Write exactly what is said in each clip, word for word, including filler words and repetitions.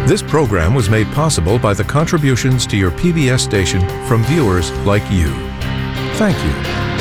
This program was made possible by the contributions to your P B S station from viewers like you. Thank you.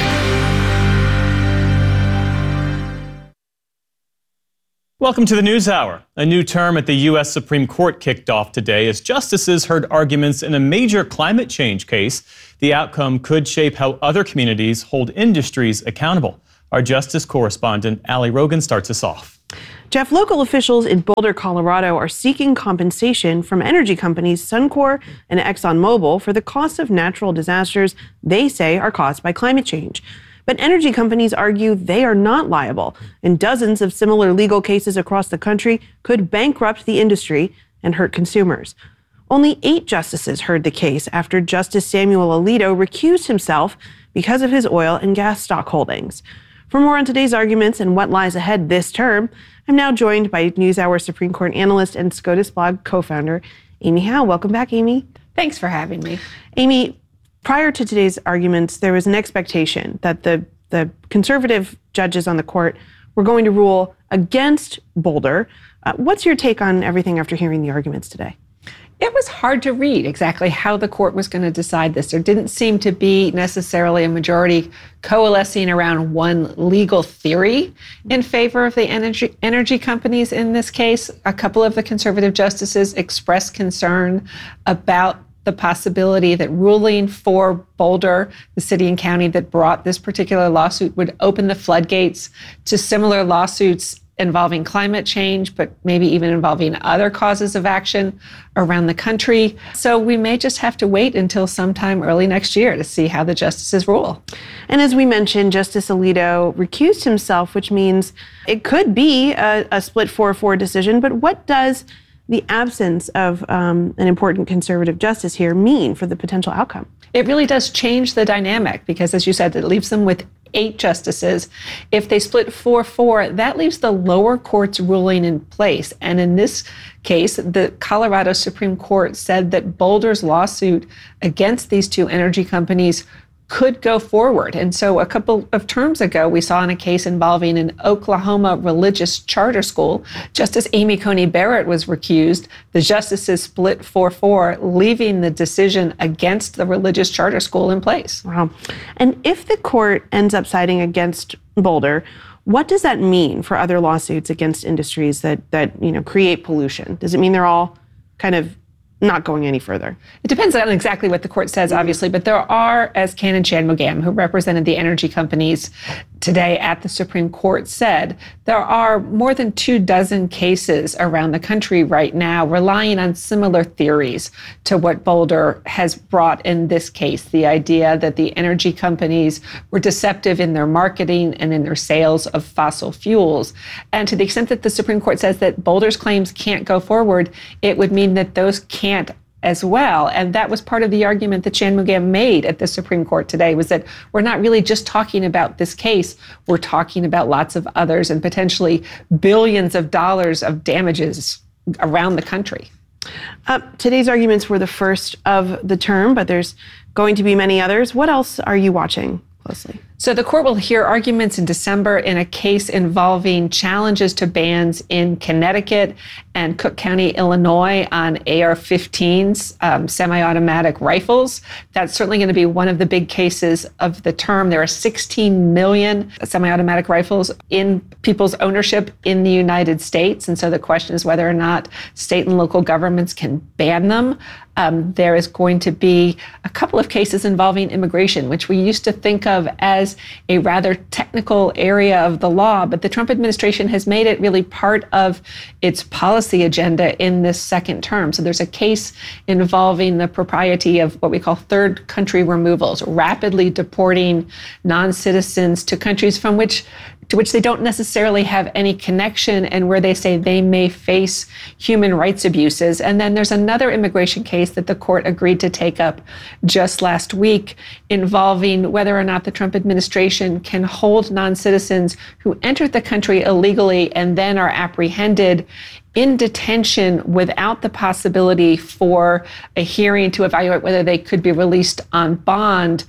Welcome to the News Hour. A new term at the U S Supreme Court kicked off today as justices heard arguments in a major climate change case. The outcome could shape how other communities hold industries accountable. Our justice correspondent, Allie Rogan, starts us off. Jeff, local officials in Boulder, Colorado are seeking compensation from energy companies Suncor and ExxonMobil for the cost of natural disasters they say are caused by climate change. But energy companies argue they are not liable, and dozens of similar legal cases across the country could bankrupt the industry and hurt consumers. Only eight justices heard the case after Justice Samuel Alito recused himself because of his oil and gas stock holdings. For more on today's arguments and what lies ahead this term, I'm now joined by NewsHour Supreme Court analyst and SCOTUS blog co-founder, Amy Howe. Welcome back, Amy. Thanks for having me. Amy, prior to today's arguments, there was an expectation that the, the conservative judges on the court were going to rule against Boulder. Uh, what's your take on everything after hearing the arguments today? It was hard to read exactly how the court was going to decide this. There didn't seem to be necessarily a majority coalescing around one legal theory in favor of the energy energy companies in this case. A couple of the conservative justices expressed concern about the possibility that ruling for Boulder, the city and county that brought this particular lawsuit, would open the floodgates to similar lawsuits involving climate change, but maybe even involving other causes of action around the country. So we may just have to wait until sometime early next year to see how the justices rule. And as we mentioned, Justice Alito recused himself, which means it could be a, a split four four decision. But what does the absence of um, an important conservative justice here mean for the potential outcome? It really does change the dynamic because, as you said, it leaves them with eight justices. If they split four four, that leaves the lower court's ruling in place. And in this case, the Colorado Supreme Court said that Boulder's lawsuit against these two energy companies could go forward. And so a couple of terms ago, we saw in a case involving an Oklahoma religious charter school, Justice Amy Coney Barrett was recused. The justices split four four, leaving the decision against the religious charter school in place. Wow. And if the court ends up siding against Boulder, what does that mean for other lawsuits against industries that, that you know, create pollution? Does it mean they're all kind of not going any further? It depends on exactly what the court says, obviously, but there are, as Canon Shanmugam, who represented the energy companies today at the Supreme Court, said, there are more than two dozen cases around the country right now relying on similar theories to what Boulder has brought in this case. The idea that the energy companies were deceptive in their marketing and in their sales of fossil fuels. And to the extent that the Supreme Court says that Boulder's claims can't go forward, it would mean that those can't can't as well. And that was part of the argument that Shanmugam made at the Supreme Court today, was that we're not really just talking about this case, we're talking about lots of others and potentially billions of dollars of damages around the country. Uh, today's arguments were the first of the term, but there's going to be many others. What else are you watching closely? So the court will hear arguments in December in a case involving challenges to bans in Connecticut and Cook County, Illinois on A R fifteens, um, semi-automatic rifles. That's certainly going to be one of the big cases of the term. There are sixteen million semi-automatic rifles in people's ownership in the United States. And so the question is whether or not state and local governments can ban them. Um, there is going to be a couple of cases involving immigration, which we used to think of as a rather technical area of the law, but the Trump administration has made it really part of its policy agenda in this second term. So there's a case involving the propriety of what we call third country removals, rapidly deporting non-citizens to countries from which to which they don't necessarily have any connection and where they say they may face human rights abuses. And then there's another immigration case that the court agreed to take up just last week involving whether or not the Trump administration can hold non-citizens who entered the country illegally and then are apprehended in detention without the possibility for a hearing to evaluate whether they could be released on bond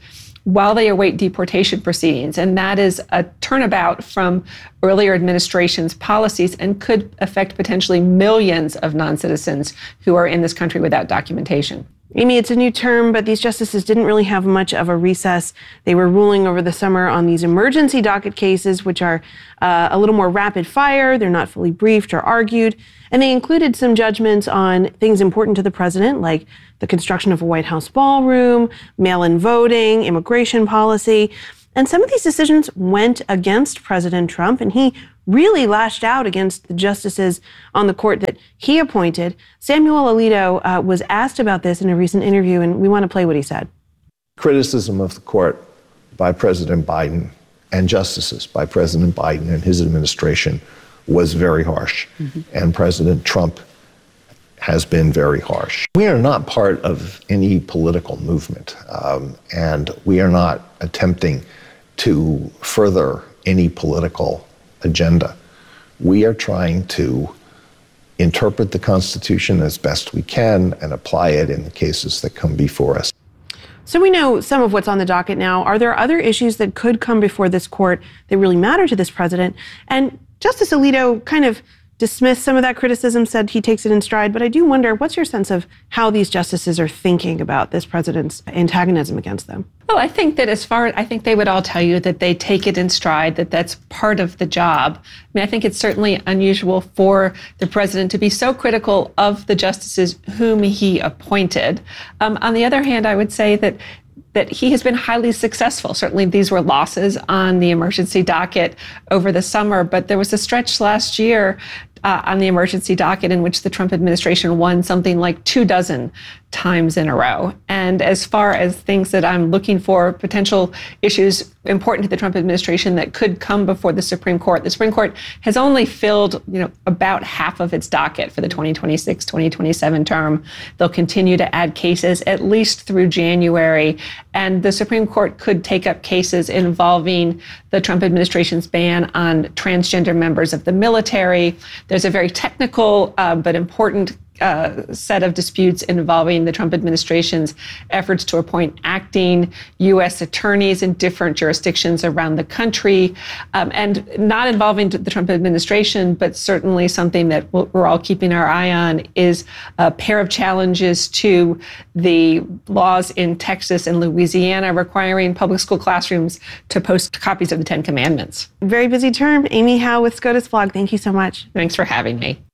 while they await deportation proceedings. And that is a turnabout from earlier administration's policies and could affect potentially millions of non-citizens who are in this country without documentation. Amy, it's a new term, but these justices didn't really have much of a recess. They were ruling over the summer on these emergency docket cases, which are uh, a little more rapid fire. They're not fully briefed or argued. And they included some judgments on things important to the president, like the construction of a White House ballroom, mail-in voting, immigration policy. And some of these decisions went against President Trump, and he really lashed out against the justices on the court that he appointed. Samuel Alito uh, was asked about this in a recent interview, and we want to play what he said. Criticism of the court by President Biden and justices by President Biden and his administration was very harsh. Mm-hmm. And President Trump has been very harsh. We are not part of any political movement, um, and we are not attempting to further any political agenda. We are trying to interpret the Constitution as best we can and apply it in the cases that come before us. So we know some of what's on the docket now. Are there other issues that could come before this court that really matter to this president? And Justice Alito kind of dismissed some of that criticism, said he takes it in stride. But I do wonder, what's your sense of how these justices are thinking about this president's antagonism against them? Well, I think that as far, I think they would all tell you that they take it in stride, that that's part of the job. I mean, I think it's certainly unusual for the president to be so critical of the justices whom he appointed. Um, on the other hand, I would say that that he has been highly successful. Certainly these were losses on the emergency docket over the summer, but there was a stretch last year uh, on the emergency docket in which the Trump administration won something like two dozen times in a row. And as far as things that I'm looking for, potential issues important to the Trump administration that could come before the Supreme Court, the Supreme Court has only filled, you know, about half of its docket for the twenty twenty-six twenty twenty-seven term. They'll continue to add cases at least through January. And the Supreme Court could take up cases involving the Trump administration's ban on transgender members of the military. There's a very technical uh, but important Uh, set of disputes involving the Trump administration's efforts to appoint acting U S attorneys in different jurisdictions around the country, um, and not involving the Trump administration, but certainly something that we're all keeping our eye on is a pair of challenges to the laws in Texas and Louisiana requiring public school classrooms to post copies of the Ten Commandments. Very busy term. Amy Howe with SCOTUS Blog. Thank you so much. Thanks for having me.